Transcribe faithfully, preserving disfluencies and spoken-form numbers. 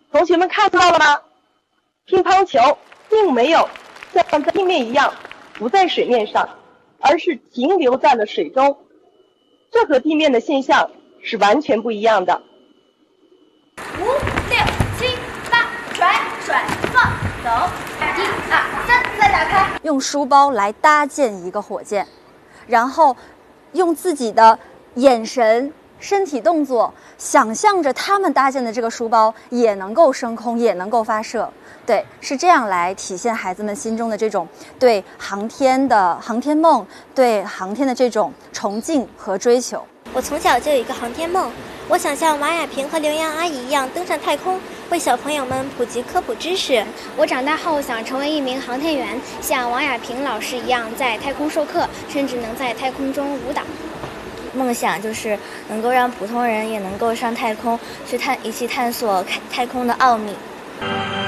同学们看到了吗？乒乓球并没有像地面一样浮在水面上，而是停留在了水中，这和地面的现象是完全不一样的。 五六七八，甩甩放走，一二三，再打开。 用书包来搭建一个火箭，然后用自己的眼神、身体动作，想象着他们搭建的这个书包也能够升空，也能够发射。对，是这样来体现孩子们心中的这种对航天的航天梦，对航天的这种崇敬和追求。 我从小就有一个航天梦，我想像王亚平和刘洋阿姨一样登上太空，为小朋友们普及科普知识。 我长大后想成为一名航天员，像王亚平老师一样在太空授课，甚至能在太空中舞蹈。 梦想就是能够让普通人也能够上太空，去探一起探索太空的奥秘。